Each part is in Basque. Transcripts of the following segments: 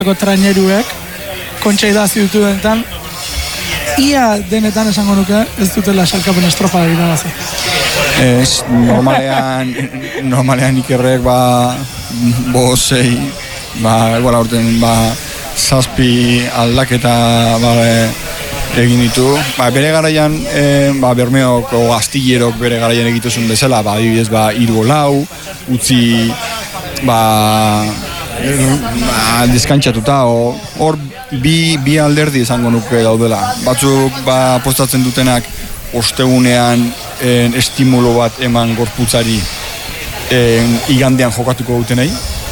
traineruek kontxa idazi dutu dentan, ia denetan esango nuke ez dutela salkapen estropada irabazi. Ez, normalean Ikerrek bosei, igual aurten zazpi aldaketa egin ditu. Bere garaian, Bermeoko Astillerok bere garaian egituzun bezala, adibidez, 3-4, utzi, deskantzatuta, hor bi alderdi izango nuke daudela. Batzuk postatzen dutenak ostegunean estimulo bat eman gorputzari igandean jokatuko dutenei,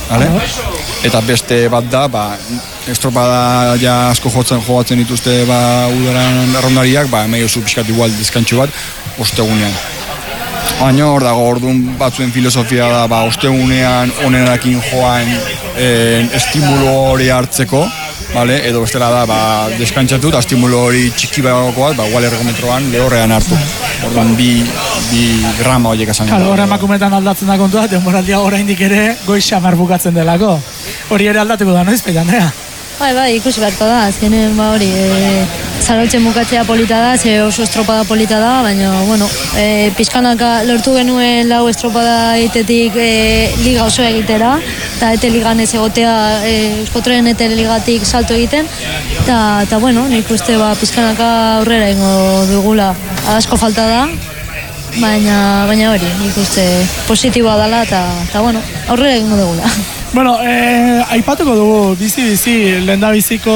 eta beste bat da, estropada ja asko jogatzen dituzte udaran arraunariak, medio zu pixkat igual deskantxo bat ostegunean. Baina hor dago, orduan batzuen filosofia da, ostegunean onenarekin joan estimulo hori hartzeko, edo bestela da, deskantzatu eta estimulo hori txiki bat, igual ergometroan lehorrean hartu. Orduan bi rama horiek esan. Hor emakumetan aldatzen da kontua, denboraldia oraindik ere goiz xamar bukatzen delako. Hori ere aldatuko da, noiz, Andrea? Bai, ikusi beharko da, azkenen hori, zarautzen bukatzea polita da, ze oso estropada polita da, baina, pixkanaka lortu genuen lau estropada egitetik liga oso egitera, eta ete ligan ez egotea, Euskotren ete ligatik salto egiten, eta nik uste pixkanaka aurrera ingo dugula, asko falta da, baina hori, nik uste positiboa dela, eta aurrera ingo dugula. Aipatuko dugu bizi lehendabiziko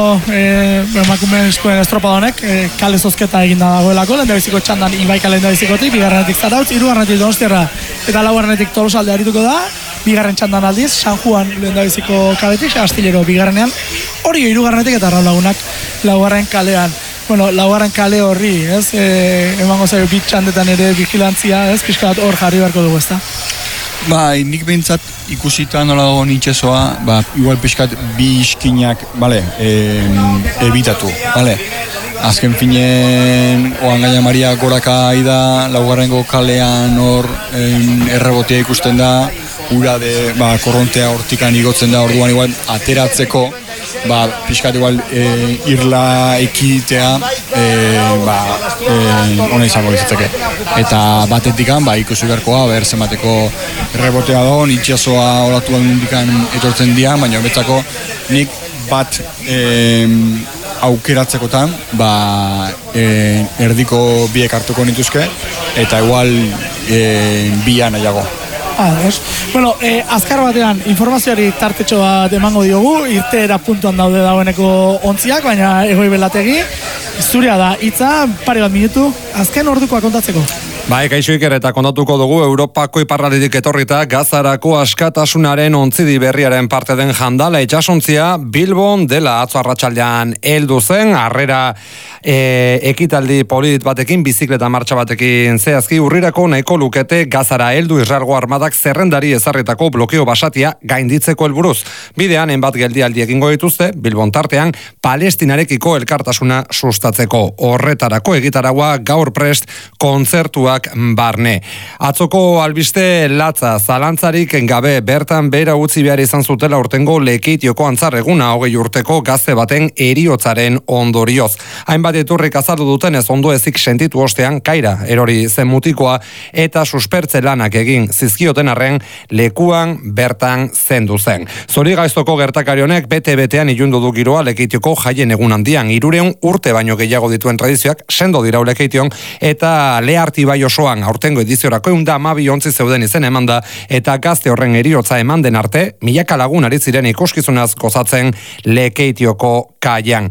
emakume eskuen estropada honek kale zozketa eginda dagoelako, lehendabiziko txandan Ibaika lehendabizikotik, bigarrenetik Zarautz, hirugarrenetik Donostiarra eta laugarrenetik Tolosalde arituko da, bigarren txandan aldiz, San Juan lehendabiziko kaletik, Astillero bigarrenean, hori hirugarrenetik eta Raul Lagunak laugarren kalean. Laugarren kale horri, emango zaio bit txandetan ere vigilantzia, pixkat hor jarri beharko dugu, ezta? Nik behintzat ikusita nola dago nitxezoa, igual pixkat bi iskinak, ebitatu, Azken finen, Oangaina Maria goraka aida, laugarrengo kalean hor errebotea ikusten da, ura korrontea hortikan igotzen da, orduan igual ateratzeko, pixkat igual irla ekitea ona izango bizitzeke. Eta batetikan ikusi beharkoa zenbateko errebotea dago, itxasoa olatuan mundikan etortzen dira, baina betzako nik bat aukeratzekotan erdiko biek hartuko nituzke eta igual bia nahiago. Azkar batean informazioari tartetxo bat emango diogu, irteera puntuan daude dagoeneko ontziak, baina Egoi Belategi, zurea da, hitza, pare bat minutu, azken ordukoa kontatzeko. Kaixo Iker, eta kontatuko dugu Europako iparraldetik etorrita Gazarako askatasunaren ontzidi berriaren parte den jandala itsasontzia Bilbon dela atzo arratsaldean heldu zen, harrera ekitaldi polit batekin, bizikleta martxa batekin zehazki urrirako nahiko lukete Gazara heldu Israelgo armadak zerrendari ezarritako blokeo basatia gainditzeko helburuz. Bidean enbat geldialdi egingo dituzte, Bilbon tartean Palestinarekiko elkartasuna sustatzeko. Horretarako egitaragua gaur prest kontzertua barne. Atzoko albiste latza, zalantzarik gabe bertan bera utzi behar izan zutela urtengo Lekeitioko antzarreguna 20 urteko gazte baten heriotzaren ondorioz. Hainbat iturrik azaldu dutenez ondo ezik sentitu ostean kaira erori zen mutikoa eta suspertze lanak egin zizkioten arren lekuan bertan zendu zen. Zori gaiztoko gertakari honek bete-betean ilundu du giroa Lekeitioko jaien egun handian. 300 urte baino gehiago dituen tradizioak sendo dira Lekeition eta Leharti bai osoan aurtengo ediziorako 112 ontzi zeuden izen emanda eta gazte horren heriotza eman den arte, milaka lagun ari ziren ikuskizunaz gozatzen Lekeitioko kaian.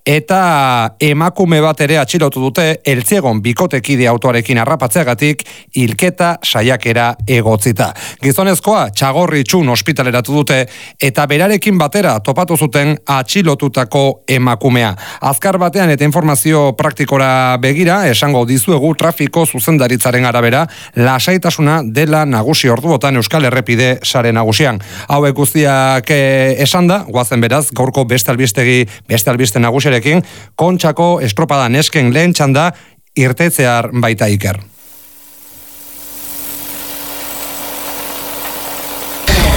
Eta emakume bat ere atxilotu dute Eltziegon bikotekide autoarekin harrapatzeagatik hilketa saiakera egotzita. Gizonezkoa txagorri txun ospitaleratu dute eta berarekin batera topatu zuten atxilotutako emakumea. Azkar batean eta informazio praktikora begira, esango dizuegu trafiko zuzendaritzaren arabera, lasaitasuna dela nagusi orduotan Euskal Errepide sare nagusian. Hauek guztiak esan da, guazen beraz, gaurko beste albiste nagusiarekin, Kontxako estropada nesken lehen txanda irtetzear baita Iker.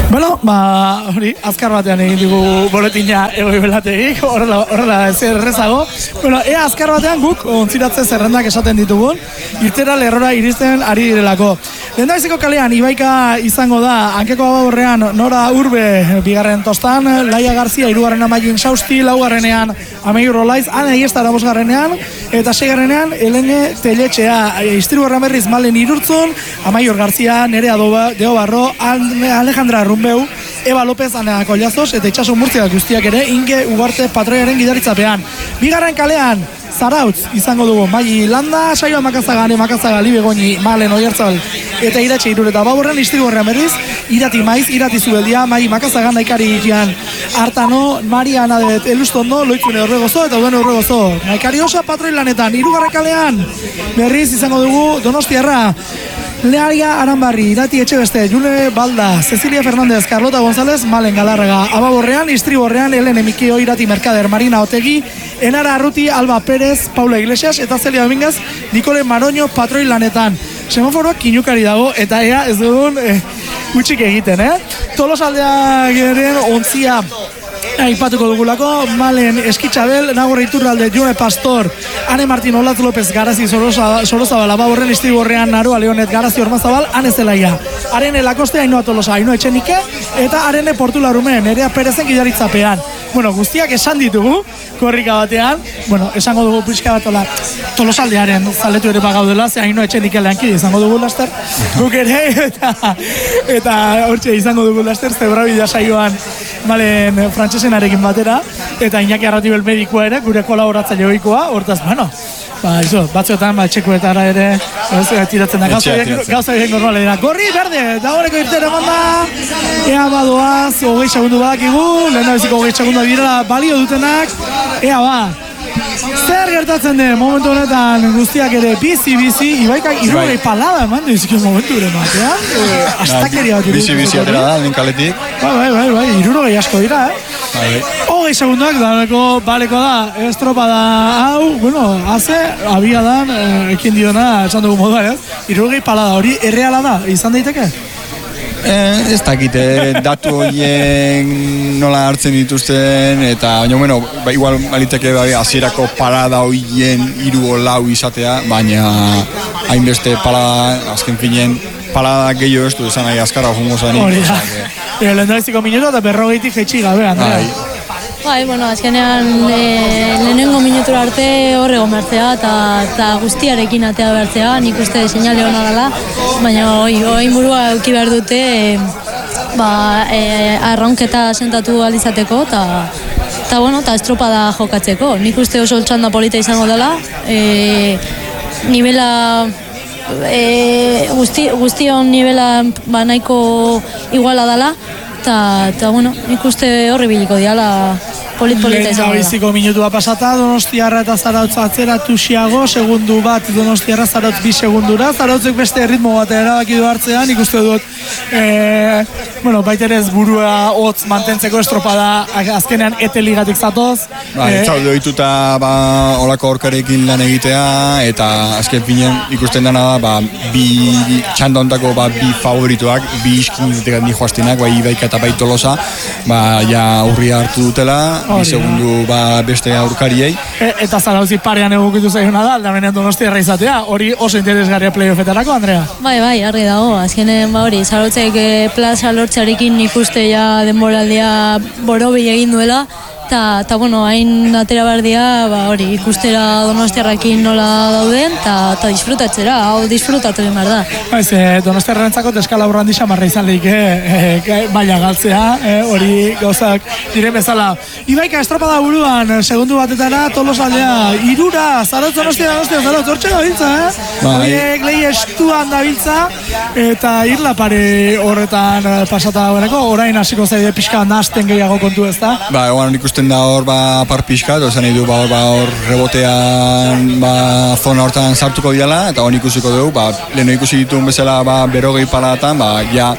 Bueno, hori, azkar batean egin dugu boletina egoi belategik, horrela zer errezago. Bueno, azkar batean guk ontziratze zerrendak esaten ditugun, irtera lerrora iristen ari direlako. Lehendabiziko kalean, Ibaika izango da, hankeko ababorrean Nora Urbe bigarren tostan, Laia Garzia irugarren Amaiin Sausti, laugarrenean Amaiur Rolaiz, Ana Iestara bosgarrenean, eta seigarrenean Elene Teletxea, istribuarra berriz Malen Irurtzun, Amaiur Garzia, Nerea Deo Barro, Alejandra Rumbeu, Eva López, Ana Collazos, eta Itxaso Murtziak guztiak ere, Inge Ugarte patroiaren gidaritzapean. Bigarren kalean, Zarautz izango dugu, Mai Landa, Saioa Makazaga, Makazaga, Libe Goñi, Malen Oiartzabal, eta Iratxe Irureta Baborren, istribuarrean berriz, Irati Maiz, Irati Zubeldia, Mai Makazaga, Naikari Irian, Artano, Maria Anadet, Elustondo, Loitzune Horregozo, eta Udene Horregozo. Naikari Osa patroi lanetan, hirugarren kalean, berriz izango dugu, Donostiarra, Learia Aranbarri, Irati Etxebeste, June Balda, Cecilia Fernández, Carlota González, Malen Galarraga, Ababorrean, Istriborrean, Elene Mikio, Irati Mercader, Marina Otegi, Enara Arruti, Alba Pérez, Paula Iglesias, eta Celia Domingaz, Nikole Maroño patroi lanetan. Semaforoak kinukari dago, eta ea ez dugun gutxik egiten, Tolosaldeak ere ontzia aipatuko dugulako, Malen Eskitxabel, Nagorra Iturralde, June Pastor, Ane Martin Olatz López, Garazi Sorozabal, Ababorren, Istriborrean, Naroa Leonet, Garazi Ormazabal, Ane Zelaia, Arene Lakoste, Ainoa Tolosa, Ainoa Etxenike, eta Arene Portula Rumen, Nerea Perezen gidaritzapean. Bueno, guztiak esan ditugu, korrika batean, bueno, esango dugu pixka bat Tolosaldearen zaletu ere bagaudela, ze Ainoa Etxenike lehankide izango dugu laster, guk ere, eta hortxe izango dugu laster, Zebrabila saioan Malen frantsesenarekin batera, eta Iñaki Arratibel medikoa ere, gure kolaboratzaile ohikoa, hortaz, bueno, batzuetan, etxekoetara ere, tiratzen da, gauza egin normale dira. Gorri, berde, dagoeneko irtera eman da, ea badoaz, 20 segundu badakigu, lehendabiziko 20 segundu direla balio dutenak, ea ba. Zer gertatzen den, momentu honetan guztiak ere bizi, Ibaikak irurei palada eman dizkio momentu ere batean, astakeria bat irudituko. Bizi atera da, lehen kaletik. Bai, irurogei asko dira, 20 segunduak baleko da, estropada hau, bueno, haze, abiadan, ekin diona, esan dugu moduan, irurogei palada, hori erreala da, izan daiteke? Ez dakite, datu horien nola hartzen dituzten, eta baina, igual maliteke hasierako parada horien 3 o 4 izatea, baina hainbeste parada, azken finen, parada gehiago ez du esan nahi azkarra jungo zanik. Hori da, lehendabiziko minutu eta 40 jaitsi gabe, Andrea. Bai, bueno, azkenean lehenengo minutura arte horrego mertzea eta guztiarekin atea bertzea, nik uste seinale hona dela, baina hoi burua euki behar dute arraunketa sentatu alizateko eta estropada jokatzeko. Nik uste oso txanda polita izango dela, nivela guztion nivela nahiko iguala dela, eta bueno, nik uste horri biliko diala polita izango da. Lehendabiziko minutua pasata, Donostiarra eta Zarautz atzeratu xiago, segundu bat Donostiarra, Zarautz 2 segundura, Zarautzek beste ritmo bat erabaki du hartzean, nik uste dut, baiterez burua hotz mantentzeko estropada azkenean eteligatik zatoz. Itzaude ohituta olako orkarekin lan egitea, eta azken finen ikusten dena da, bi txanda ontako bi favorituak, bi iskinitekat ni joaztinak, Ibaika eta Tolosa, ja urria hartu dutela, 2 segundu beste aurkariei. Eta Zarautzi parean egokitu zaiona da, aldamenean Donostiarra izatea, hori oso interesgarria playoffetarako, Andrea? Bai, argi dago, azkenen Zarautzek plaza lortzarekin ikuste ja denboraldia borobi egin duela, eta bueno, hain atera behar dira, ikustera Donostiarrakin nola dauden, eta disfrutatzera, hau disfrutatu egin behar da. Donostiarrentzako eskala burrandi xamarra izan lehik, baina galtzea, hori gauzak diren bezala. Ibaika estropada buruan, segundu batetara, Tolosaldea, 3, Zarautz, Donostia, Zarautz, hortxe gabiltza, horiek lehi estuan dabiltza, eta irla pare horretan pasata dagoeneko, orain hasiko zaide pixka nahasten gehiago kontu ez da? Egon ikusten da hor par pixka, esan nahi du hor rebotean zona hortan sartuko diala, eta hon ikusiko dugu, leheno ikusi dituen bezala berogei paradatan,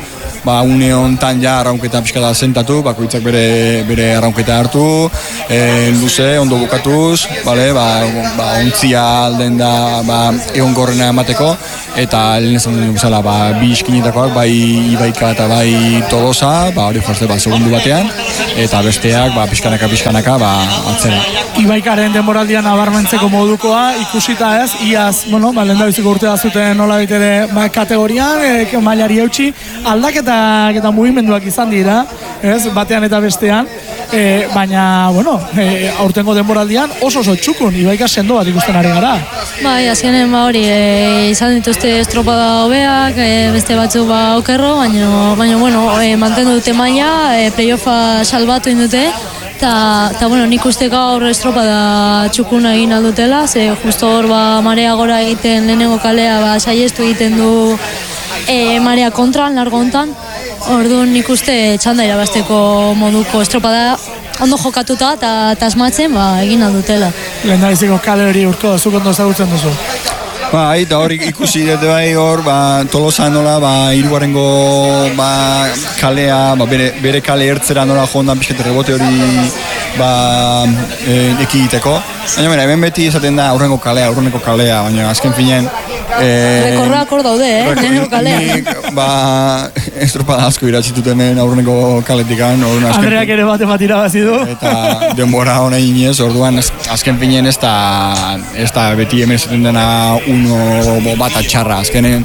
ba, une hontan ja arraunketa pixka da zentatu, bakoitzak bere arraunketa hartu, luze, ondo bukatuz, bale, ontzia alden da egon gorrena emateko, eta lehen esan duen bezala, bi iskinetakoak, bai Ibaika eta bai Tolosa, hori joazte, segundu batean, eta besteak, pixkanaka, atzera. Ibaikaren denboraldian nabarmentzeko modukoa, ikusita ez, iaz, lehendabiziko urtea zuten nola bitere kategorian, mailari eutxi, aldaketak eta mugimenduak izan dira, ez, batean eta bestean, baina, aurtengo denboraldian oso txukun, Ibaika sendo bat ikusten ari gara. Bai, azkenen hori, izan dituzte estropada hobeak, beste batzuk okerro, baina, mantendu dute maila, playoffa salbatu indute, eta nik uste gaur estropada txukuna egin aldutela, ze justo hor marea gora egiten lehenengo kalea saiestu egiten du marea kontran, largo hontan, orduan nik uste txanda irabazteko moduko estropada ondo jokatuta eta asmatzen egin aldutela. Lehendabiziko kale hori Urko, zuk ondo ezagutzen duzu? Eta hor ikusi dut bai hor, Tolosa nola, hirugarrengo kalea, bere kale ertzera nola joan pixkete rebote hori ekiditeko. Baina, hemen beti esaten da aurreneko kalea, baina azken finen... Rekorrak hor daude, lehenengo kalea. Estropada asko iratzitut hemen aurreneko kaletikan. Andreak ere bat irabazi du. Eta denbora hona inez, orduan azken finen ez da beti hemen esaten dena uno bat atxarra, azkenen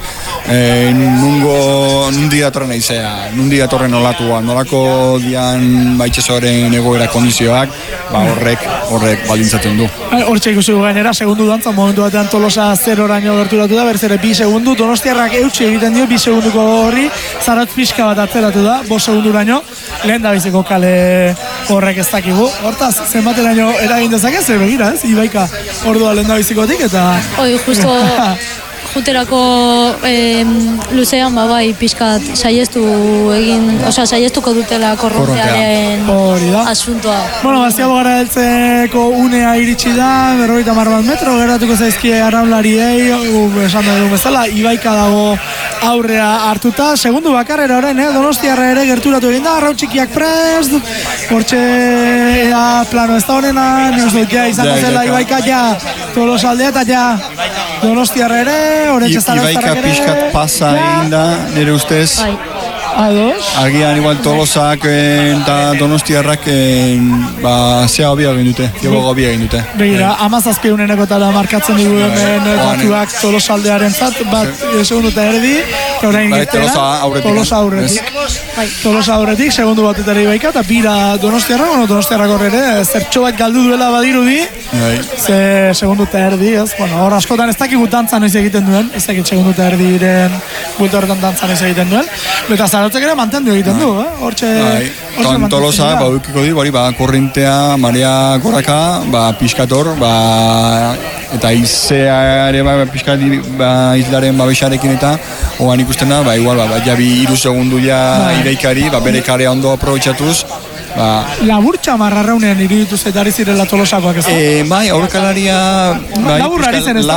nundi datorren aizea, nundi datorren olatua, nolako dian baitxesoren egoera kondizioak, horrek baldintzatzen du. Hortxe ikusi gainera, segundu dantza, momentu batean Tolosa 0-raino gerturatu da, berzere 2 segundu, Donostiarrak eutxe egiten dio 2 segunduko horri, Zarautz pixka bat atzeratu da, 5 segunduraino, lehen da biziko kale horrek ez dakigu. Hortaz, zenbateraino eragin dezake, ze begira, ez? Ibaika ordua lehen da bizikotik, eta... Justo juterako luzean pixkat saiestuko dutela korrontearen asuntoa. Baziago gara heltzeko unea iritsi da, 50 metro, geratuko zaizkie arraunlariei, esan dugu bezala, Ibaika dago aurrea hartuta, segundu bakarrera orain, Donostiarra ere gerturatu egin da, arraun txikiak prest, hortxe plano ez da honena, izango zela Ibaika Tolosaldea eta Donostiarra ere, Ibaika pixkat pasa egin da, nire ustez. Argian igual Tolosak eta Donostiarrak zea hobia egin dute. Begira, 17 markatzen dugu hemen datuak Tolosaldearen zat, segundu eta erdi, Tolosa aurretik, segundu bat eta Ibaika, eta bira Donostiarrak horre, zertxo bat galdu duela badirudi, segundu eta erdi, hor askotan ez dakik dantzan ez egiten duen, ez dakit segundu eta erdiren bulta horretan dantzan ez egiten duen, eta Zarautzek ere mantendu egiten du, hortxe... Tolosa, ukiko di, korrintea, marea goraka, pixkator, eta izea ere pixkat izlaren babexarekin eta hogan ikusten da, igual, jabi 3 segundu Ibaikari, bere karea ondo aprobetxatuz, Laburtxa marrarraunean iruditu zetari zirela Tolosakoak ez da? Aurkalaria... Labur ari zen ez da?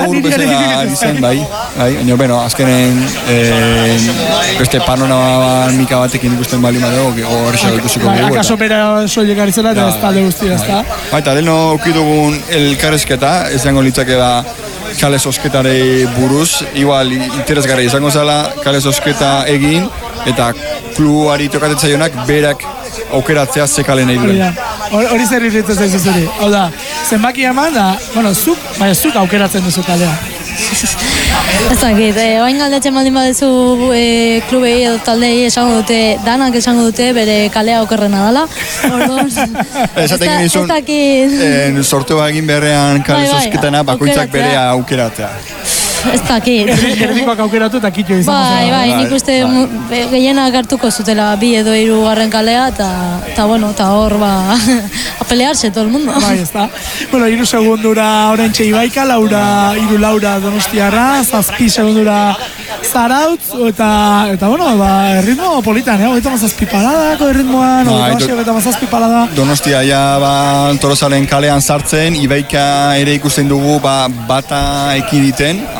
Baina, azkenen beste panoramika batekin ikusten bali madego, horrexak ikusiko dugu. Akaso bera soiek ari zela eta ez talde guztia ez da? Eta leheno ukidugun elkarrezketa, izango litzake da kale zozketare buruz, igual interesgarri izango zela kale zozketa egin, eta klubuari tokatetzaionak berak aukeratzea zekale nahi duen. Hori zer irritzen zaizu zuri. Hau da, zenbaki eman da, zuk aukeratzen duzu kalea. Ez dakit, oain galdetzen baldin badezu klubei edo taldei esango dute, danak esango dute bere kalea okerrena dela. Ez dakit... Sortua egin beharrean kale zozketana bakoitzak bere aukeratzea. Ez dakit. Erdikoak aukeratu eta kitio izango zen. Bai, nik uste gehienak hartuko zutela 2 edo 3 garren kalea, eta hor, a pelearse todo el mundo. Bai, ez da. 3 segundura orentxe Ibaika, 3 Laura Donostiarra, 7 segundura Zarautz, eta erritmo politan, 7 paradako erritmoan, 7 parada. Donostia Tolosaren kalean sartzen, Ibaika ere ikusten dugu bata ekiditen,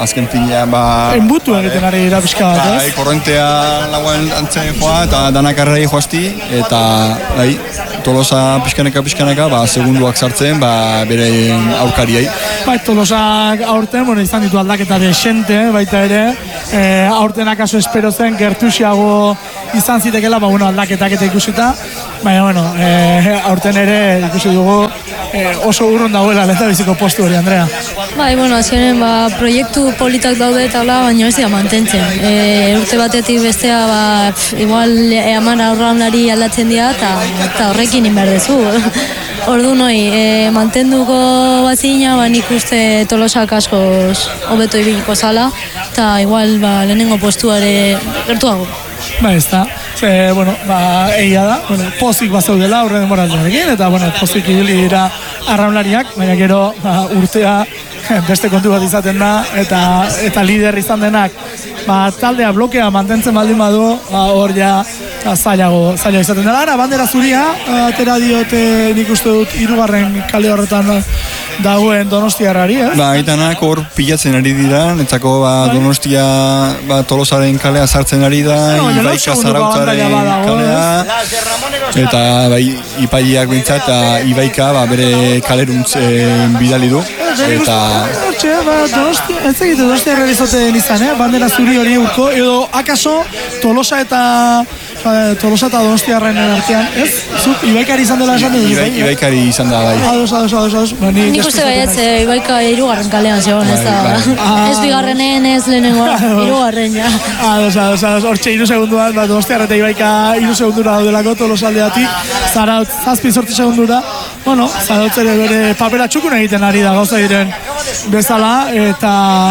azken finean, ba... Enbutu egiten ari dira pixka bat, Bai, korrontea lauen antzen joa, eta danak arrei joazti, eta bai, Tolosa pixkaneka, ba, segunduak sartzen, ba, bere aurkariai. Bai, Tolosak aurten, bueno, izan ditu aldaketa desente, baita ere, aurten akaso espero zen, gertusiago izan zitekela, ba, bueno, aldaketak eta ikusita, baina, bueno, aurten ere ikusi dugu oso urrun dagoela lehendabiziko postu hori, Andrea. Bai, bueno, azkenen, ba, proiektu politak daude eta hola, baina ez dira mantentzen. Urte batetik bestea, ba, igual, eman aurraunari aldatzen dira, eta horrekin inberdezu. Ordu noi, mantenduko bazina, ba, nik uste Tolosak askoz hobeto ibiliko zala, eta igual, ba, lehenengo postuare gertuago. Ba, ez da. Bueno, ba, egia da, bueno, pozik bazaudela aurre denboraldiarekin, eta, bueno, pozik ibili dira arraunlariak, baina gero urtea beste kontu bat izaten da, eta lider izan denak, ba, taldea blokea mantentzen baldin badu, ba, hor ja zailago izaten dela. Ara, bandera zuria, atera diote nik uste dut 3. kale horretan dagoen Donostiarrari, ez? Ba, aitanak hor pilatzen ari dira, netzako ba, Donostia ba, Tolosaren kalea sartzen ari da, Ibaika Zarautzaren kalea, eta bai, Ipaiak bintzat, eta Ibaika ba, bere kaleruntz bidali du. Eta... Donostia, ez egite Donostia realizaten izan, bandera zuri hori urko, edo akaso Tolosa eta Donostiarren artean, ez? Zuk, Ibaikari izan dela esan dugu? Ibaikari izan da, bai. Ados. Nik uste baietz, Ibaika 3. kalean zegoen, ez da. Ez bigarrenen, ez lehenengoa, 3. ja. Ados, hortxe 3 segunduan, Donostiarra eta Ibaika 3 segundura daudelako Tolosaldeatik, Zarautz 7-8 segundura. Bueno, Zarautz ere bere papera txukun egiten ari da gauza diren bezala, eta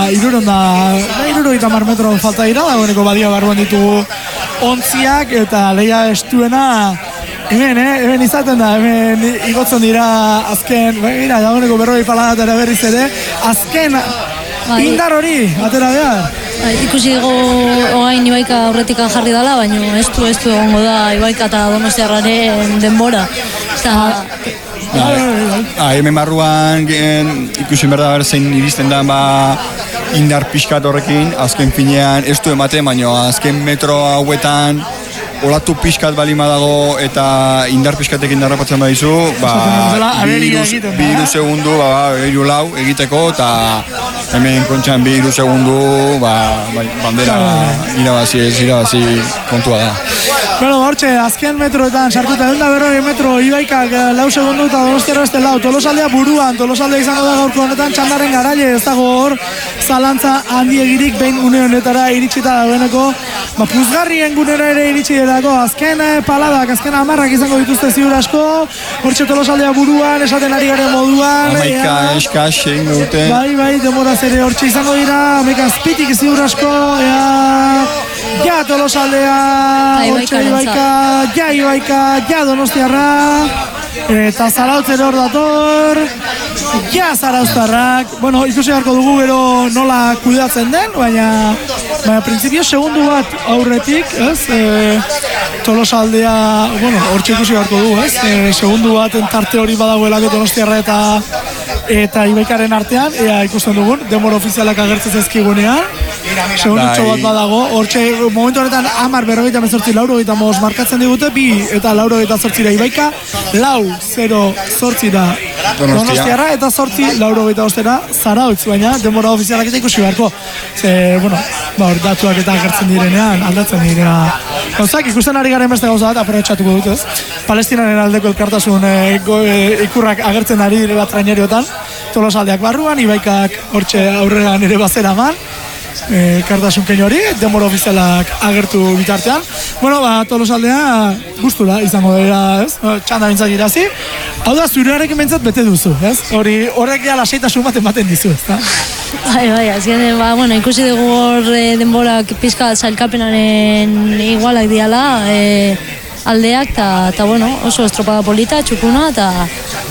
350 metro falta dira, dagoeneko badia barruan ditugu ontziak, eta lehia estuena hemen izaten da, hemen igotzen dira azken, begira, dagoeneko 40 paladatara berriz ere, azken indar hori, atera behar. Ikusi dugu ogain Ibaika aurretikan jarri dela, baina ez du egongo da Ibaika eta Donostiarraren denbora. Hemen barruan ikusi behar da zein iristen da indar pixkat horrekin, azken finean ez du ematen, baina azken metro hauetan olatu pixkat balima dago eta indar pixkatekin darrapatzen badizu, bi 2 segundu, 2 lau egiteko, eta hemen kontxan 2 segundu, bandera irabazi kontua da. Bueno, hortxe, azken metroetan sartuta, 140 metro, Ibaikak 4 segundu eta Donostiarra beste 4. Tolosaldea buruan, Tolosaldea izango da gaurko honetan, txandaren garaile, ez dago hor, zalantza handiegirik behin une honetara iritsita dagoeneko, puzgarrien gunera ere iritsi delako, azken paladak, azken 10 izango dituzte ziur asko, hortxe Tolosaldea buruan, esaten ari garen moduan. 11 eskas egin dute. Bai, demoraz ere hortxe izango dira, 11 azpitik ziur asko, ja Tolosaldea, hortxe Ibaika, ja Donostiarra, eta Zarautz ere hor dator, ja Zarauztarrak. Bueno, ikusi beharko dugu gero nola kudeatzen den, baina printzipio segundu bat aurretik, ez? Tolosaldea, bueno, hortxe ikusi beharko dugu, ez? Segundu bat tarte hori badagoelako Donostiarra eta Ibaikaren artean, ea ikusten dugun, denbora ofizialak agertzen zezkigunean, segundutxo bat badago, hortxe momentu honetan 10:48 95 markatzen digute, 2 eta 4:08 Ibaika, 4:08 Donostiarra, eta 4:85 Zarautz, baina denbora ofizialak eta ikusi beharko. Bueno, hor datuak eta agertzen direnean, aldatzen direnean. Gauzak, ikusten ari garen beste gauza bat, aprobetxatuko dut, ez? Palestinaren aldeko elkartasun ikurrak agertzen ari direla traineriotan, Tolosaldeak barruan, Ibaikak hortxe aurrean ere bazera man, elkartasun keino hori, denbora ofizialak agertu bitartean. Bueno, Tolosaldea gustura izango dira, ez? Txanda bintzak irazi. Hau da, zurearekin bintzat bete duzu, ez? Horrek ja lasaitasun bat ematen dizu, ez da? Bai, azken, bueno, ikusi dugu hor denborak pizka zailkapenaren igualak diala, aldeak, eta bueno, oso estropada polita, txukuna, eta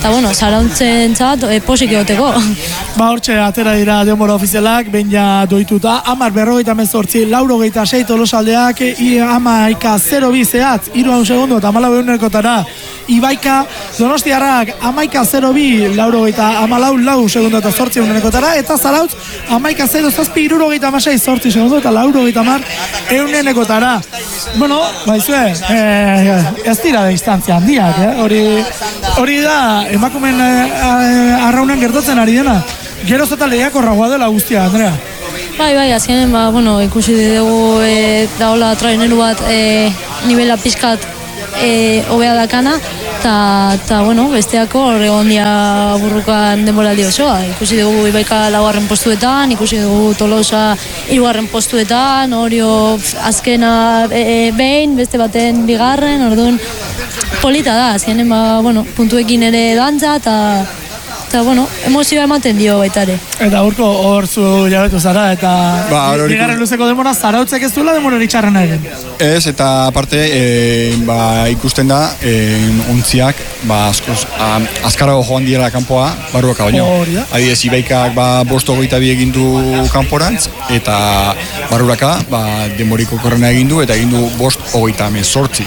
bueno, zarauntzen posik egoteko. Ba, hortxe, atera dira denbora ofizialak, behin ja doituta, 10:48, 406 Tolosaldeak, 11:02 zehatz, 3 segundu eta 14 Ibaika, Donostiarrak 11:02, 414 segundu eta 8 eunenekotara, eta Zarautz 11:07, 316 8 segundu eta 410 eunenekotara. Bueno, baizue, ez dira distantzia handiak, hori da, emakumen arraunen gertatzen ari dena. Geroz eta lehiakorragoa dela guztia, Andrea. Bai, azkenen, bueno, ikusi dugu daola traineru bat nivela pizkat hobea dakana, eta bueno, besteako horregon dia burrukan denboraldi osoa. Ikusi dugu Ibaika 4. postuetan, ikusi dugu Tolosa 3. postuetan, Orio azkena behin, beste baten 2, orduan polita da, azkenen, bueno, puntuekin ere dantza, eta bueno, emozioa ematen dio baita ere. Eta hor zu jabetu zara, eta bigarren luzeko demora, Zarautzek ez duela demora itxarrena egin. Ez, eta aparte, ikusten da, ontziak, azkarago joan direla kanpoa, barruaka baino. Adidez, Ibaikak 5:22 egin du kanporantz, eta barruaka, demoriko korrena egin du, eta egin du 5:28.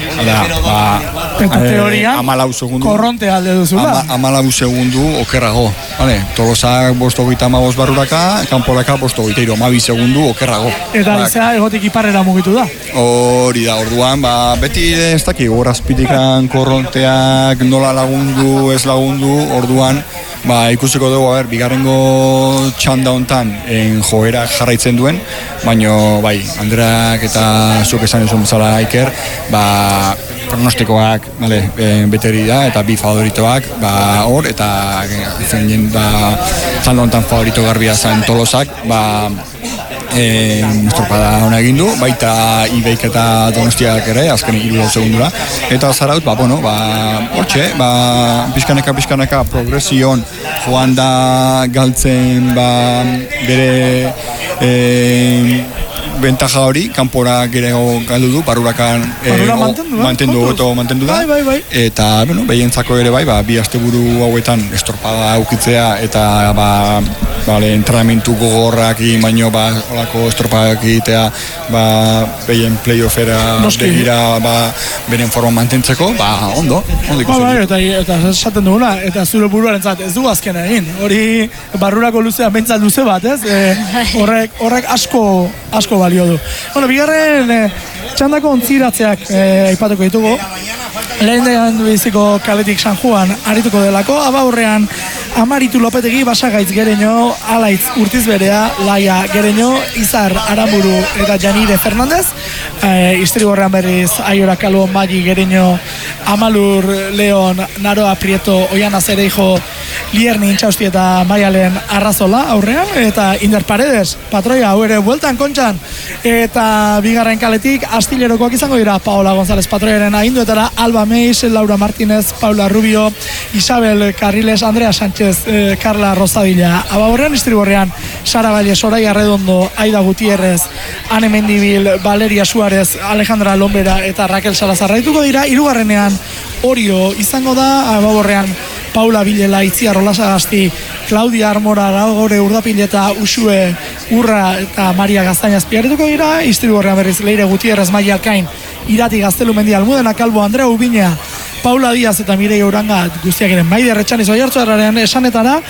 Eta teorian, korronte alde duzula. 14 segundu okerrago. Tolosak 5:25 barruraka, kanporaka 5:23, 12 segundu okerrago. Eta izea egotik iparrera mugitu da. Hori da, orduan, beti ez dakik, horazpitikan korronteak nola lagundu, ez lagundu, orduan, ikusiko dugu, bigarrengo txanda hontan joera jarraitzen duen, baino, Andreak eta zuk esan esan bezala Iker, pronostikoak beteri da, eta 2 favoritoak hor, eta txanda hontan favorito garbia zen Tolosak, estropada hona egin du, baita Ibaik eta Donostiak ere, azken 3 segundura, eta Zarautz, hortxe, pixkanaka progresion joan da galtzen bere bentaja hori, kanpora gerego galdu du, barrurakan mantendu da. Bai. Eta, behientzako ere bi asteburu hauetan estropada aukitzea, eta entrenamentu gogorrak baino olako estropadak egitea, behien playoffera begira, beren forma mantentzeko, ondo ikusten. Eta esaten duguna, eta zure buruaren ez du azkena egin. Hori barrurako luzea, bentsat luze bat, ez? Horrek asko balio du. Bigarren txandako ontziratzeak aipatuko ditugu. Lehen degan biziko kaletik San Juan arituko delako, abaurrean Amaritu Lopetegi, Basagaitz Gereño, Alaitz Urtizberea, Laia Gereño, Izar Aramburu eta Janire Fernandez, Istrigorrean berriz Aiora Kalbo, Magi Gereño, Amalur Leon, Naroa Prieto, Oiana Zereijo, Lierni Intxausti eta Maialen Arrazola aurrean, eta Inder Paredes, patroia hau ere bueltan kontxan, eta bigarren kaletik Astilerokoak izango dira Paola González patroiaren aginduetara, Alba Meis, Laura Martínez, Paula Rubio, Isabel Carriles, Andrea Sánchez, Carla Rosadilla, ababorrean Istriborrean, Sara Valle, Soraya Redondo, Aida Gutierrez, Ane Mendibil, Valeria Suárez, Alejandra Lombera eta Raquel Salazar raituko dira, hirugarrenean Orio izango da, ababorrean Paula Bilela, Itziar Olasagasti, Claudia Armora, Gore Urdapileta, Usue Urra eta Maria Gaztainaz piarrituko dira, Istriborrean berriz Leire Gutierrez, Maia Alkain, Irati Gaztelu Mendi, Almudena Kalbo, Andrea Ubinea, Paula Díaz eta Mireia Uranga guztiak eren Maide Retxaniz Oiartzuarraren esanetara,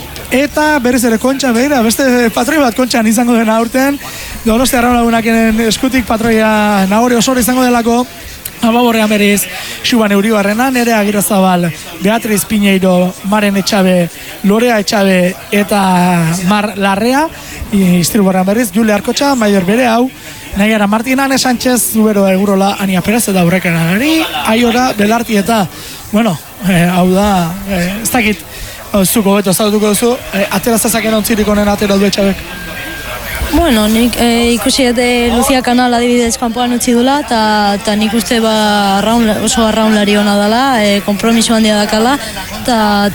eta berriz ere kontxan behira, beste patroi bat kontxan izango dena aurten, Donostia Arraunlagunakenen eskutik patroia Nagore Osoro izango delako, ababorrean berriz, Xuban Euribarrena, Nerea Agirazabal, Beatriz Piñeiro, Maren Etxabe, Lorea Etxabe eta Mar Larrea, Istriborrean berriz, Jule Arkotxa, Maider Bere hau, Naiara Martina, Ane Sánchez, Zubero Egurola, Ania Perez eta Aurrekanari, Aiora Belarti eta, hau da, ez dakit, zuko beto zautuko duzu, atera zazaken ontzirik honen atera du Etxabek. Nik ikusi Lucia Kanal adibidez kanpoan utzi dula, eta nik uste oso arraunlari hona dela, kompromiso handia dakala, eta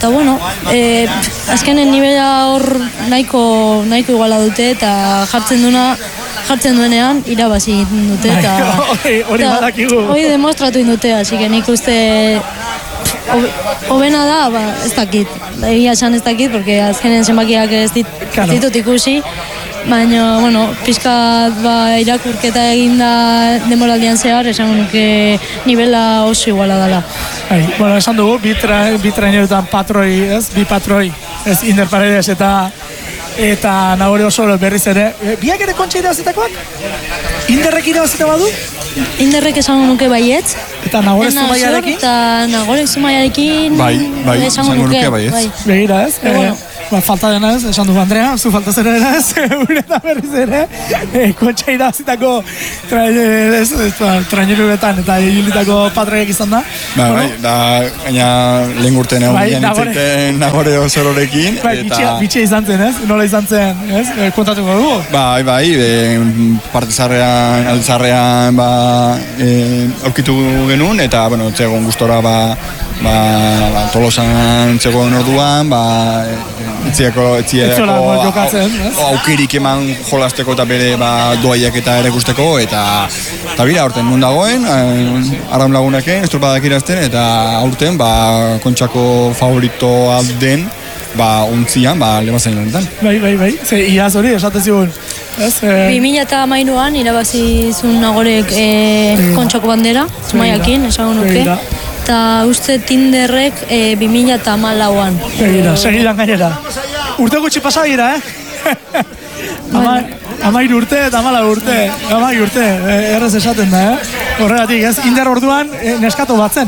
azkenen nivela hor nahiko iguala dute, eta jartzen duenean irabazi egiten dute, eta hori badakigu. Hori demostratu indute, así que nik uste hobena da, ez dakit. Egia esan ez dakit, porque azkenen zenbakiak ez ditut ikusi. Baina, bueno, pixkat irakurketa eginda demoraldian zehar, esango nuke nivela oso iguala dela. Bueno, esan dugu, bi trainerutan bi patroi, ez Inder Paredes eta Nagore oso berriz ere. Biak ere kontxa irabazitakoak? Inderrek irabazita badu? Inderrek esango nuke baietz. Eta Nagore Zumaiarekin? Eta Nagore Zumaiarekin esango nuke baietz. Begira ez? Falta dena ez, esan dugu Andrea, zu falta zera dena ez, eta berriz ere, kontxa irabazitako traineruetan eta hilitako patreak izan da. Gaina lehen urtean egon nintzen Nagore Osororekin. Bitxia izan zen ez, nola izan zen, ez, kontatuko dugu? Partizarrean, altzarrean aurkitu genuen, eta, bueno, txegon gustora, Tolosan txegon orduan, etziako aukerik eman jolasteko eta bere doaiak eta ere guzteko, eta bira, aurten nun dagoen, Arraun Lagunaken, estropadak irazten, eta aurten, kontxako favorito alden, ontzian, lebazain lanetan. Bai, iaz hori, esatezigun. 2013an irabazi zuen Nagorek kontxako bandera, Zumaiakin, esango nuke. Eta uste Tinderrek 2014an. Segidan gainera. Urte gutxi pasa dira, Amairu urte eta 14 urte. Amairu urte, errez esaten da, Horregatik, ez, Inder orduan neskato batzen.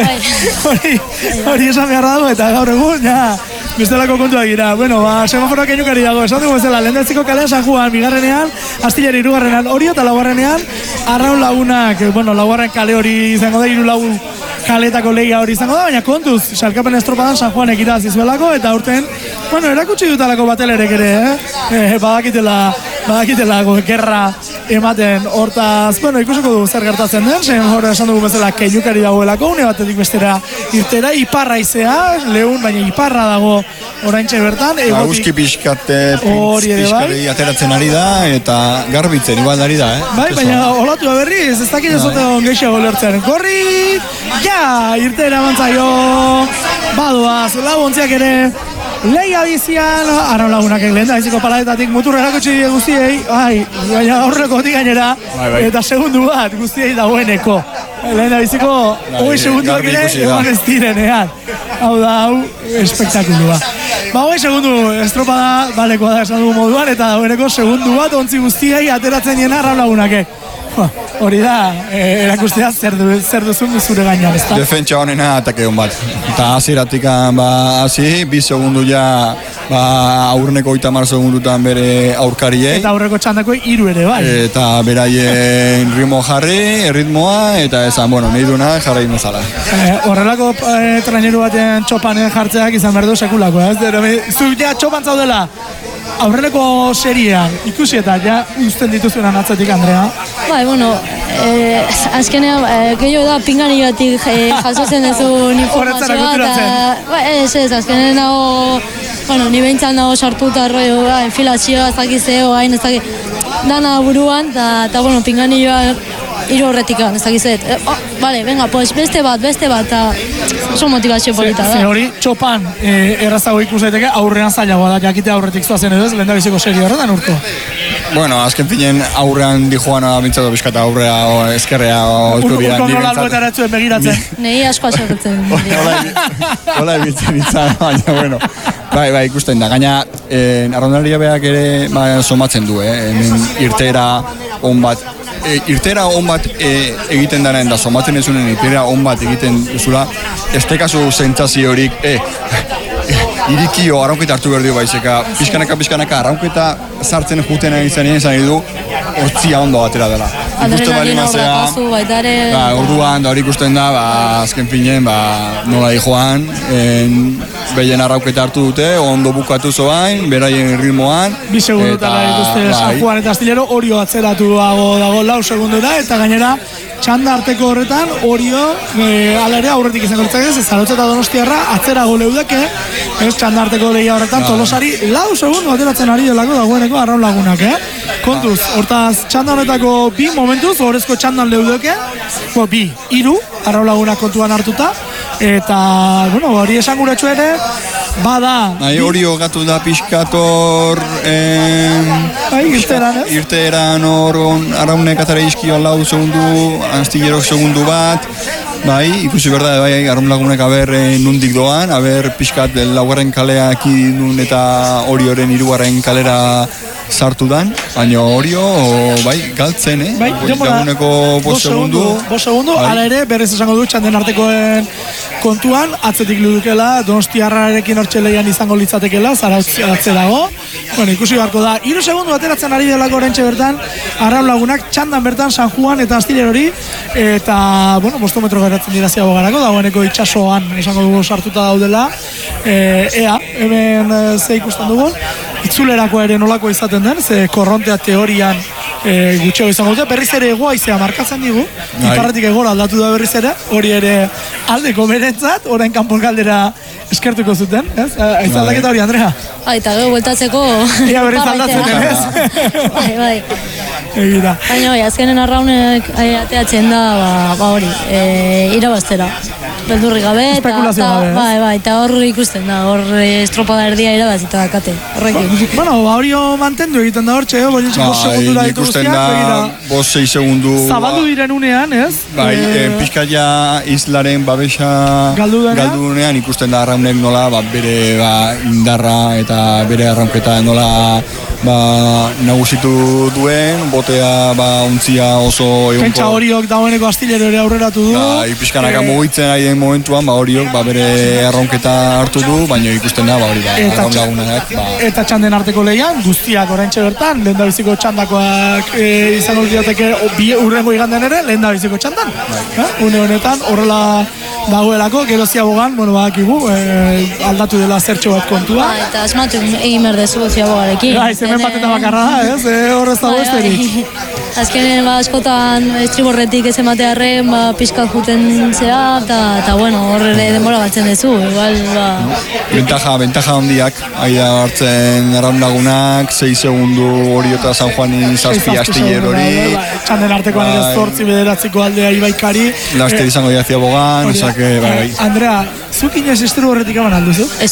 Hori esan behar dago eta gaur egun, bestelako kontuak gira. Bueno, semaforoak einukari dago. Esan dugu bezala, lehendabiziko kalean San Juan, bigarrenean, Astillero hirugarrenean Orio, eta laugarrenean Arraun Lagunak, laugarren kale hori izango da, 3 kaletako lehia hori izango da, baina kontuz, salkapen estropadan San Juanek irazizuelako, eta aurten, erakutsi dutalako batelerek ere, badakitela gerra ematen hortaz, ikusiko dugu zer gertatzen den, zen hori esan dugu bezala keinukari dagoelako, une batetik bestera irtera, iparra izea, lehun, baina iparra dago oraintxe bertan. Euski pixkari ateratzen ari da, eta garbitzen igual ari da, baina olatu berriz, ez dakit ez oten gehiago lertzen. Korri, irtera mantzaio, badoaz, laguntziak ere, lehia bizian, Arraun Lagunak lehen da, biziko paladetatik muturra erakutsi guztiei, baina aurrekotik gainera, eta segundu bat guztiei dagoeneko. Lehen da biziko, 20 segunduak ere, egon ez direnean. Hau da, espektakulua. 20 segundu estropada, balekoa da esan dugu moduan, eta dagoeneko segundu bat ontzi guztiei ateratzen jena Arraun Lagunakek. Hori da, erakustea zer duzun zure gainean, ez da? Defentsa honena atake hon bat. Eta hasieratik hasi, 2 segundu ja aurreneko 30 segundutan bere aurkariei. Eta aurreko txandako 3 ere, bai. Eta beraien ritmoa, eta esan, nahi duna jarrai mezala. Horrelako traineru baten txopan jartzeak izan behar du sekulako, ez? Zu ja txopan zaudela, aurreneko seriean, ikusi eta ja uzten dituzuenan atzetik, Andrea? Bai, azkenean, gehiago da pinganioatik jasotzen duzun informazioa, eta ez, azkenean nago, ni behintzat nago sartuta enfilazioa, ez dakit zeo, hain ez dakit, dana buruan, eta pinganioa 3 horretikan, ez dakit zet. Bale, venga, pues beste bat, eta oso motivazio polita da. Ze hori, txopan errazago ikus daiteke, aurrean zailagoa da, jakitea aurretik zuazen edo ez, lehen da biziko serio horretan urko? Azken finen aurrean dijoana bintzatu bizkata aurrea, eskerrea, urko nola alboetara etzuen begiratzen. Nei asko asortzen. Hola ebitzen izan, baina, bai, ikusten da. Gaina, arraunlaria beak ere somatzen du, irtera on bat. Irtera on bat egiten daren da, somatzen ezunen irtera on bat egiten duzula, ez tekazu zentzazio horik, irikio arraunketa hartu behar dio baizeka, pixkanaka arraunketa sartzen juten izan du, hortzia ondo batera dela. Adrenalina horrakazu, baita ere... Orduan, da hori ikusten da, azken finen, nola di joan, behien arrauketa hartu dute, ondo bukatu zoain, beraien ritmoan. 2 segundutara ikuste San Juan eta Astillero, Orio atzeratu dago 4 segundura, eta gainera txanda arteko horretan, Orio, ala ere aurretik izango litzakez, Zarautz eta Donostiarra atzerago leudeke, txanda arteko lehia horretan, Tolosari 4 segundu ateratzen ari delako dagoeneko Arraun Lagunak, Kontuz, hortaz, txanda horretako 2 momentuz, horrezko txandan leudeke, 2, 3, Arraun Lagunak kontuan hartuta, eta, bueno, hori esanguratsu ere, bada... Hori gatu da pixkator... irteeran hor arraunek atara izkio lau segundu, astillerok segundu bat, bai, ikusi berda, bai, arraun lagunek aber nundik doan, aber pixkat laugarren kaleak idun eta hori horren hirugarren kalera sartu dan, baina Orio, bai, galtzen, Bai, laguneko 5 segundu. 5 segundu, hala ere, berrez esango du txanden artekoen kontuan, atzetik ludukela, Donostiarrarekin hortxe lehian izango litzatekela, Zarautz atze dago. Bueno, ikusi beharko da, 3 segundu ateratzen ari delako orentxe bertan, arraun lagunak txandan bertan San Juan eta Astillero hori, eta, bueno, 5 metro geratzen dira ziabogarako, dagoeneko itxasoan esango dugu sartuta daudela, ea, hemen ze ikusten dugu, itzulerako ere nolako izaten den, ze korrontea teorian gutxeo izango dute, berriz ere egoaizea markatzen digu, iparretik egora aldatu da berriz ere, hori ere aldeko berentzat, orain kanpon galdera eskertuko zuten, ez? Aitzaldaketa hori, Andrea? Eta gero bueltatzeko... Ia berriz aldatzen, ez? Bai. Egira. Baina, azkenen arraunek ateatzen da, hori, irabaztera. Beldurri gabe, eta hor ikusten da, hor estropada erdia irabazita dakate, horrekin. Bueno, hori mantendu egiten da hortxe, bolintzeko segundura ditu guztiak, begira. 5-6 segundu... Zabaldu diren unean, ez? Bai, pizkaia islaren babesa galdu denean, ikusten da arraunek nola, bere indarra eta bere arraunketa nola nagusitu duen, botea untzia oso egunko. Pentsa horiok dagoeneko Astillero ere aurreratu du. Pizkanaka mugitzen ari den momentuan, horiok bere arraunketa hartu du, baina ikusten da, hori arraun lagunak. Eta txanden arteko lehian, guztiak oraintxe bertan, lehendabiziko txandakoak izango lirateke urrengo igandean ere, lehendabiziko txandan. Une honetan, horrela dagoelako, gero ziabogan, badakigu, aldatu dela zertxo bat kontua. Eta asmatu egin berdezu ziabogarekin. Hemen bat eta bakarra da, ez? Horrez dago esterik. Azkenen askotan estriborretik ez ematearren pixkat juten zera, eta bueno, horre denbora batzen dezu, igual, Bentaja handiak, aida hartzen arraun lagunak, 6 segundu hori eta San Juanin 7 Astillero hori. Txanden artekoan ere 8 bederatziko aldea Ibaikari. Laster izango dira ziabogan, osake, bai. Andrea, zuk inoiz estriborretik eman alduzu? Ez.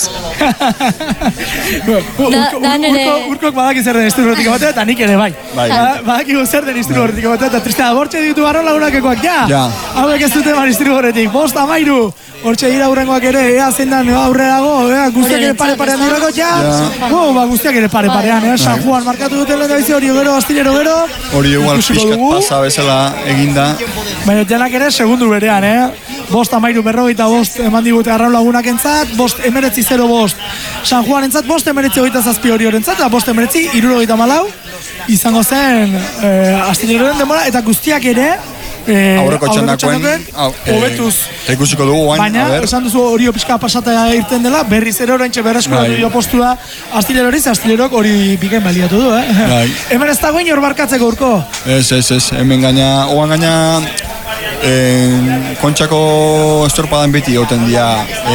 Urkok badaki zer den estriborretik ematea, eta nik ere bai. Badaki zer den estriborretik ematea, eta tristea, bortxe ditu arraun lagunakekoak, ja! Hauek ez dute eman estriborretik, 5-13! Hortxe gira hurrengoak ere, ea zendan aurreago, guztiak ere pare-parean durako, guztiak ere pare-parean, San Juan markatu duten lehen da bizi, hori gero, Astillero gero. Hori igual pixkat pasa bezala eginda. Baina janak ere, segundu berean, 5-13 eman digute arraun lagunak entzat, 5-19-0 San Juan entzat, 5-19-7 hori horentzat, eta 5-19-74 izango zen Astilleroren demora, eta guztiak ere, aurreko txandakoen hobetuz. Ikusiko dugu guain, baina, esan duzu hori pixka pasata irten dela, berriz ere oraintxe berresko dio postua Astillerori, Astillerok hori bikain baliatu du, Hemen ez dagoen hor barkatzeko urko? Ez, hemen gaina, kontxako estorpadan beti gauten dira,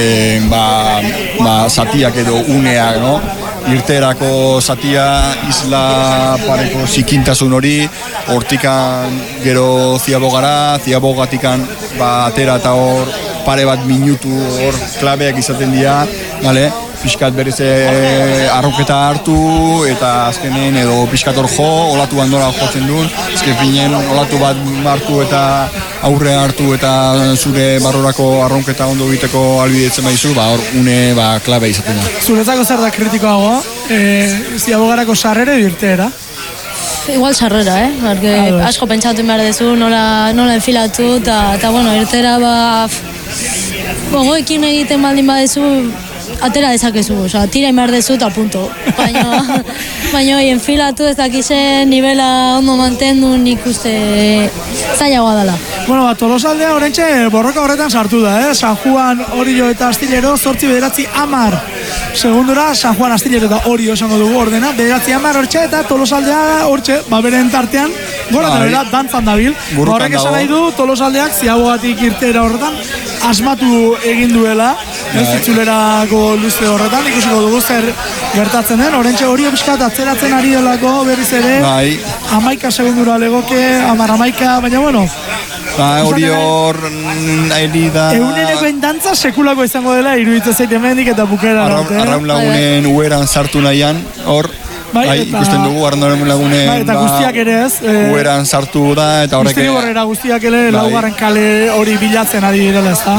zatiak edo uneak, no? Irterako zatia, isla pareko zikintasun hori, hortikan gero ziabogatikan atera eta hor pare bat minutu hor klabeak izaten dira, pixkat berriz arroketa hartu eta azkenen edo pixkat hor olatu bandora jotzen duen, azken finen olatu bat hartu eta aurre hartu eta zure barrorako arronketa ondo egiteko albidetzen baizu, hor une klabe izaten da. Zuretzako zer da kritikoagoa, ziabogarako sarrera edo irteera? Igual sarrera, asko pentsatu behar dezu, nola enfilatu, eta bueno, irtera gogoekin egiten baldin badezu, atera dezakezu, tira behar dezu eta punto. Baina enfilatu ez dakizen nivela ondo mantendu nik uste zailagoa dela. Bueno, Tolosaldea oraintxe borroka horretan sartu da, San Juan, Orio eta Astillero, 8-9-10 segundura, San Juan, Astillero eta Orio esango dugu ordena, 9-10 hortxe eta Tolosaldea hortxe, beren tartean, gora eta bera, dantzan dabil. Horrek esan nahi du, Tolosaldeak ziabogatik irtera horretan, asmatu egin duela, zitzulerako luze horretan, ikusiko dugu zer gertatzen den, oraintxe Orio pixkat atzeratzen ari delako berriz ere, 11 segundura legoke, 10-11, baina bueno, Hori hor, herida... Eunenekoen dantza sekulako izango dela, iruditzen zait hemendik eta bukera. Arraun lagunen ueran sartu nahian, hor, ikusten dugu, arraun lagunen... Eta guztiak ere ez. Ueran sartu da, eta horrek... Guzti borrera guztiak ere, laugarren kale hori bilatzen ari direla, ez da?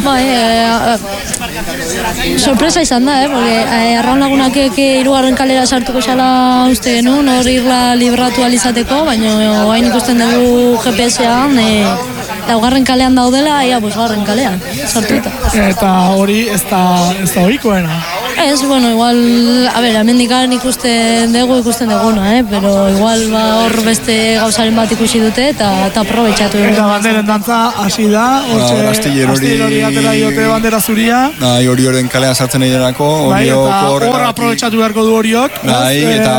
Sorpresa izan da, porque arraun lagunak hirugarren kalera sartuko xala uste genuen, hori irla libratu alizateko, baina hain ikusten dugu GPS-ean, laugarren kalean daudela, bosgarren kalean, sartuta. Eta hori ez da ohikoena. Ez, bueno, igual, hemendikan ikusten duguna, pero igual hor beste gauzaren bat ikusi dute eta aprobetxatu. Eta banderen dantza hasi da, astillero atera diote bandera zuria. Hori horren kalean sartzen nahi denako, hor aprobetxatu beharko du horiok. Eta...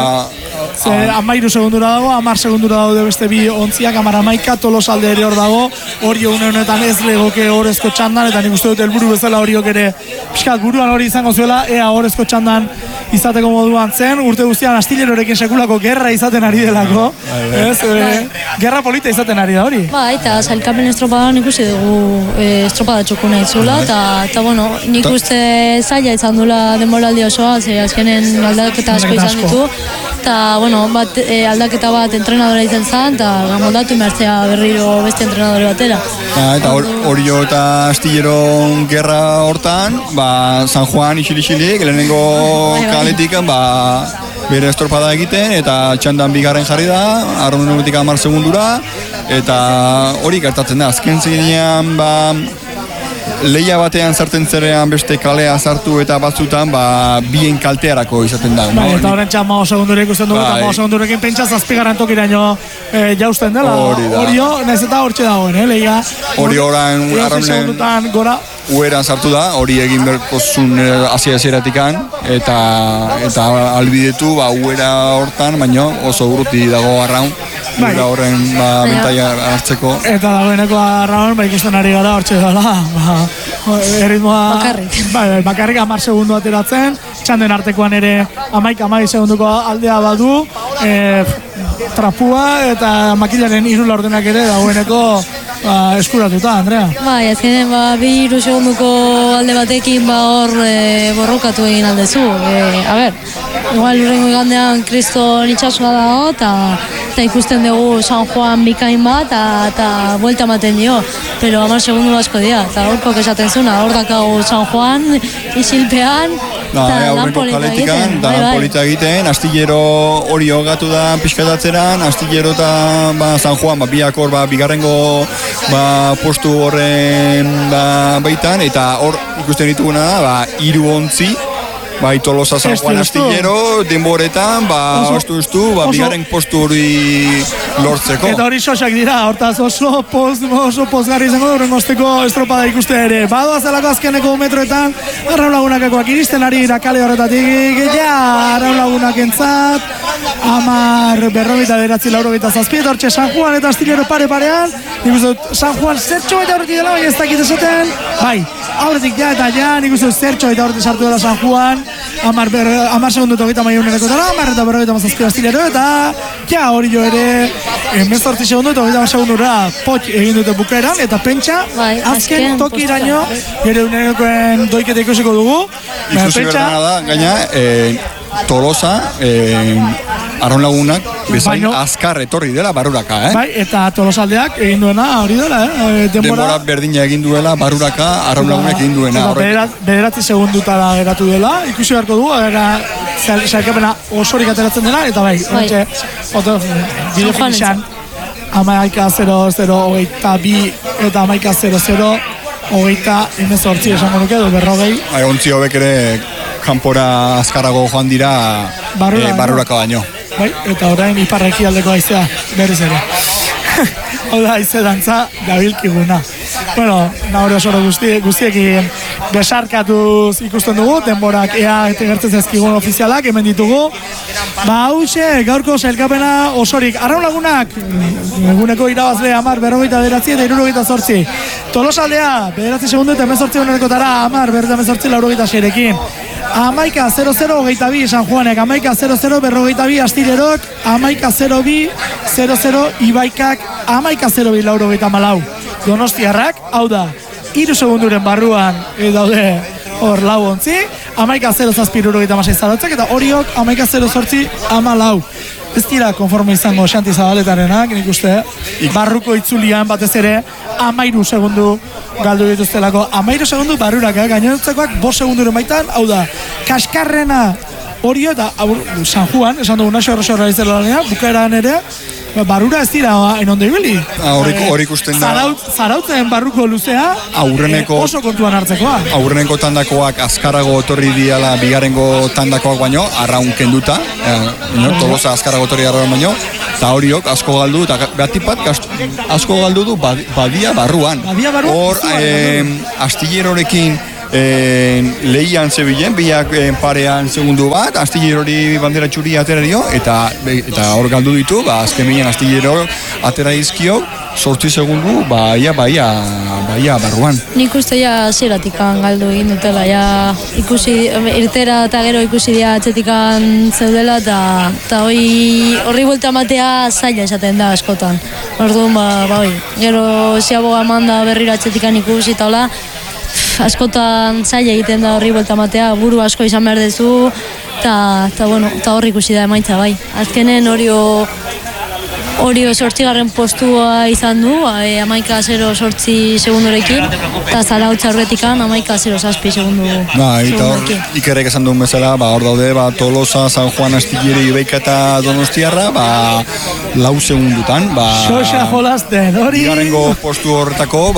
13 segundura dago, 10 segundura daude beste bi ontziak, 11 Tolosalde ere hor dago, hori honetan ez legoke horrezko txandan, eta nik uste dut helburu bezala horiok ere pixkat buruan hori izango zuela, ea horrezko txandan izateko moduan zen, urte guztian astillerorekin sekulako gerra izaten ari delako, gerra polita izaten ari da hori. Eta zailkapen estropadan ikusi dugu estropada txukuna itzula, eta bueno, nik uste zaila izan dula denboraldi osoa, azkenen aldaketa asko izan ditu, eta bueno, aldaketa bat entrenadora izan zen, eta moldatu mertzea berriro beste entrenadore batera. Eta Orio eta Astillero gerra hortan, San Juan isilik, lehenengo kaletik, bere estropada egiten, eta txandan bigarren jarri da, arraunetik 10 segundura, eta hori gertatzen da, azken zinean, leia batean sartzen zerean beste kalea sartu eta batzutan bien kaltearako izaten da. Eta horren txan 5 segundurek ikusten dugu, eta 5 segundurekin pentsa 7. tokiraino jausten dela. Orio, nahiz eta hortxe dagoen, leia. Hori orain segundutan gora. Ueran sartu da, hori egin berko zuen asia-zeratikan, eta albidetu uera hortan, baino oso urruti dago arraun. Uera horren bentaia hartzeko. Eta dagoeneko arraun, ikusten ari gara hortxe dela. Erritmoa bakarrik 10 segundu ateratzen, txanden artekoan ere 11 segunduko aldea badu, trapua eta makilaren 3 laurdenak ere dagoeneko eskuratuta, Andrea. Azkenen 2 segunduko alde batekin hor borrokatu egin aldezu. Igual urrengo igandean Kriston itxasua dago, eta ikusten dugu San Juan bikain bat, eta buelta ematen dio, pero 10 segundu asko dira, eta horko esaten zuna, hor dakagu San Juan, isilpean, eta lan polita egiten, Astillero hori hogatu da pixkatatzeran, Astillero eta San Juan, biak hor bigarrengo postu horren baitan, eta hor ikusten dituguna da, 3 ontzi, Tolosa San Juan Astillero, denboretan, ostu, bigarren postu hori lortzeko. Eta hori sosak dira, hortaz oso pozgarri izango da horrengosteko estropada ikuste ere. Badoazalako azkeneko metroetan, arraun lagunakekoak iristen ari irakale horretatik, arraun lagunak entzat, 10, 49, eta hortxe San Juan eta Astillero pare-parean, nik uste dut San Juan zertxo eta horretik dela, baina ez dakit esaten, aurretik nik uste dut zertxo eta horretik sartu dela San Juan, 10 segundu eta 30 dara, 10 eta 47 Astillero, eta hori jo ere 18 segundu eta 30 segundura pot egin dute bukaeran, eta pentsa azken tokiraino gero unekoen doiketa ikusiko dugu. Ikusi berdana da, gaina Tolosa, arraun lagunak, bezain azkar etorri dela baruraka, Eta Tolosaldeak egin duena hori dela, denbora berdina egin duela baruraka, arraun lagunak egin duena. 9 segundutara geratu dela, ikusi beharko dugu, sailkapena osorik ateratzen dela, eta bide finixan 11.00, 22 eta 11.00, 18 esango nuke, berrogei. Ontzi hobek ere kanpora azkarago joan dira baruraka baino. Eta orain iparreki aldeko haizea berriz ere. Oda haize dantza gabilkiguna. Nahore osoro guztiekin besarkatuz ikusten dugu, denborak ea eta gertzen zezkigun ofizialak, hemen ditugu. Hauxe, gaurko sailkapena osorik. Arraun lagunak, eguneko irabazle 10, 49 eta 78. Tolosaldea, 9 segundu eta 18 honerekotara, 10, 48, 96-ekin. 11.00 22 San Juanek, 11.00 42 Astillerok, 11.02 00 Ibaikak, 11.02 94 Donostiarrak, hau da, 3 segunduren barruan daude hor lau ontzi, 11:07 zarautzek, eta horiok 11:08 14. Ez dira konforme izango Xanti Zabaletarenak, nik uste, barruko itzulian batez ere 13 segundu galdu dituztelako. 13 segundu barrurak, gainontzekoak 5 segunduren baitan, hau da, kaskarrena Orio eta San Juan, esan dugu naxo horra izela lanean, bukaeran ere, barrura ez dira enondo ibili. Hor ikusten da. Zarautzen barruko luzea oso kontuan hartzekoa. Aurreneko tandakoak azkarago etorri diala bigarengo tandakoak baino, arraun kenduta, Tolosa azkarago etorri arraun baino, eta horiok asko galdu, eta behatipat asko galdu du badia barruan. Hor, Astillerorekin lehian zebilen, biak parean segundu bat, Astillerori bandera txuri atera dio, eta hor galdu ditu, azken bilen Astillero atera izkio, 8 segundu, baia barruan. Nik uste ja ziratikan galdu egin dutela, ja ikusi, irtera eta gero ikusi dia atzetikan zeudela, eta horri buelta matea zaila esaten da askotan. Orduan, gero ziaboga manda berriro atzetikan ikusi eta hola, askotan zaila egiten da horri buelta matea, buru asko izan behar dezu, eta horri ikusi da emaitza bai. Azkenen Orio 8. postua izan du, 11:08 segundorekin, eta Zarautz aurretikan 11:07 segundorekin. Ikerrek esan duen bezala, hor daude, Tolosa, San Juan, Astilleri, Ibeika eta Donostiarra, 4 segundutan. Xoxa jolasten, hori. Bigarrengo postu horretako,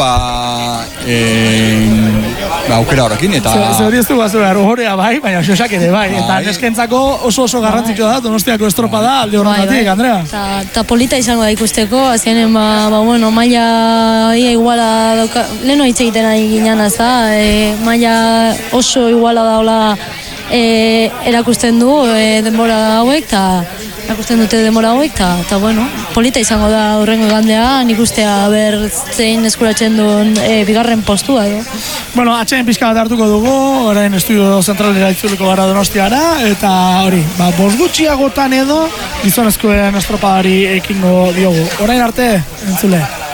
aukera horrekin, eta... Hori ez du bazu behar, horrea bai, baina xoxak ere bai. Eta neskentzako oso garrantzitsua da, Donostiako estropada alde horretatik, Andrea. Eta polita izango da ikusteko, azkenean, maila iguala dauka, leheno hitz egiten ari ginen, maila oso iguala daula erakusten du denbora hauek, eta erakusten dute denbora hauek, eta polita izango da horrengo gandea, nik ustea zein eskuratzen duen bigarren postua, atxeen pixka bat hartuko dugu, orain estudio zentralera itzuliko gara Donostiara, eta hori, bosgutxiagotan edo gizonezkoen estropadari ekingo diogu. Orain arte, entzule.